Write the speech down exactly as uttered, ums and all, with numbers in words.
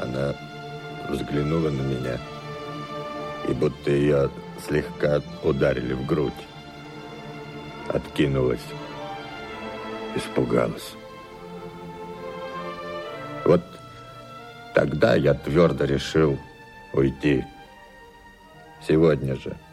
Она взглянула на меня, и будто ее слегка ударили в грудь. Откинулась, испугалась. Вот тогда я твердо решил уйти. Сегодня же.